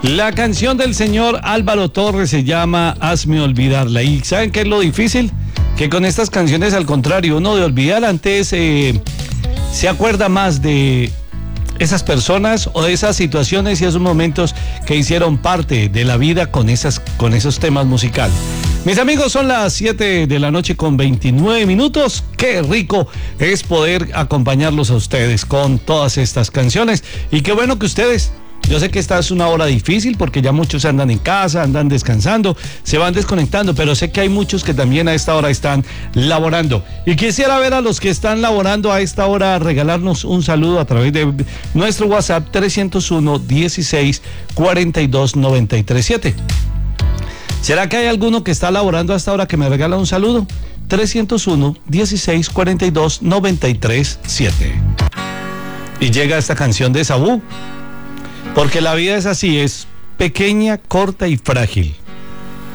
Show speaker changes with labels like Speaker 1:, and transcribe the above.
Speaker 1: La canción del señor Álvaro Torres se llama Hazme olvidarla. ¿Y saben qué es lo difícil? Que con estas canciones, al contrario, uno de olvidar antes se acuerda más de esas personas o de esas situaciones y esos momentos que hicieron parte de la vida con esos temas musicales. Mis amigos, son las 7 de la noche con 29 minutos. Qué rico es poder acompañarlos a ustedes con todas estas canciones. Y qué bueno que ustedes... Yo sé que esta es una hora difícil porque ya muchos andan en casa, andan descansando, se van desconectando, pero sé que hay muchos que también a esta hora están laborando. Y quisiera ver a los que están laborando a esta hora regalarnos un saludo a través de nuestro WhatsApp 301 16 42 93 7. ¿Será que hay alguno que está laborando a esta hora que me regala un saludo? 301 16 42 93 7. Y llega esta canción de Sabú. Porque la vida es así, es pequeña, corta y frágil.